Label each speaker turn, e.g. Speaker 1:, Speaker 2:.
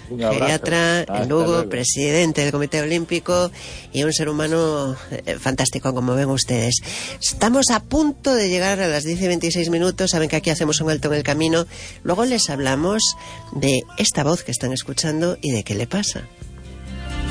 Speaker 1: geriatra en Lugo, presidente del Comité Olímpico y un ser humano fantástico, como ven ustedes. Estamos a punto de llegar a las 10:26. Saben que aquí hacemos un alto en el camino. Luego les hablamos de esta voz que están escuchando y de qué le pasa.